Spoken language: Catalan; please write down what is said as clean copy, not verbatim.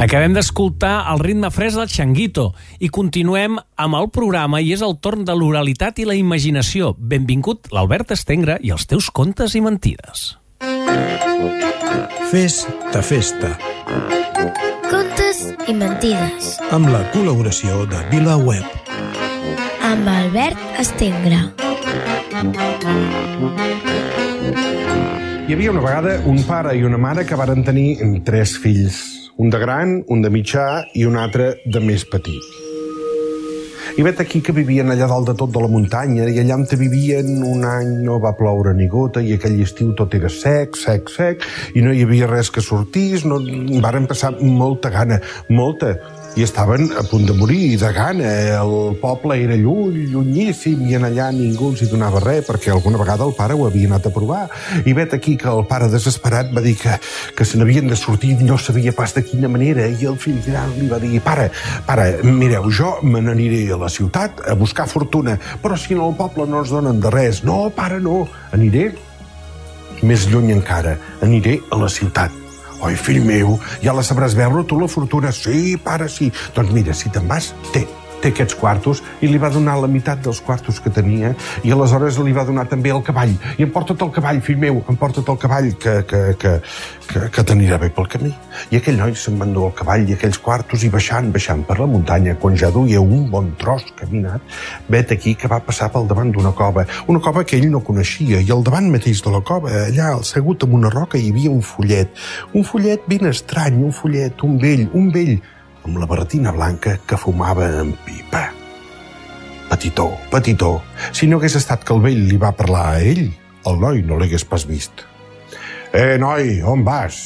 Acabem d'escoltar el ritme fresc del Changuito i continuem amb el programa i és el torn de l'oralitat i la imaginació. Benvingut l'Albert Estengre i els teus contes i mentides. Festa, festa. Contes i mentides. Amb la col·laboració de VilaWeb. Amb Albert Estengre. Hi havia una vegada un pare i una mare que varen tenir 3 fills. Un de gran, un de mitjà i un altre de més petit. I vet aquí que vivien allà dalt de tot de la muntanya i allà on vivien un any no va ploure ni gota i aquell estiu tot era sec i no hi havia res que sortís, varen passar molta gana, molta, i estaven a punt de morir de gana. El poble era llunyíssim i en allà ningú els hi donava res perquè alguna vegada el pare ho havia anat a provar. I vet aquí que el pare desesperat va dir que se n'havien de sortir, no sabia pas de quina manera, i el fill gran li va dir: pare, mireu, jo me n'aniré a la ciutat a buscar fortuna, però si en el poble no ens donen de res. No, pare, no, aniré més lluny encara, aniré a la ciutat. Oi, fill meu, ja la sabràs veure tu, la fortuna? Sí, pare, sí. Doncs mira, si te'n vas, té aquests quartos, i li va donar la meitat dels quartos que tenia, i aleshores li va donar també el cavall. I emporta't el cavall, fill meu, emporta't el cavall, que t'anirà bé pel camí. I aquell noi se'n va endur el cavall i aquells quartos, i baixant per la muntanya, quan ja duia un bon tros caminat, vet aquí que va passar pel davant d'una cova que ell no coneixia, i al davant mateix de la cova, allà assegut en una roca, hi havia un follet ben estrany, un vell, amb la barretina blanca que fumava en pipa. Petitó, si no hagués estat que el vell li va parlar a ell, el noi no l'hagués pas vist. Noi, on vas?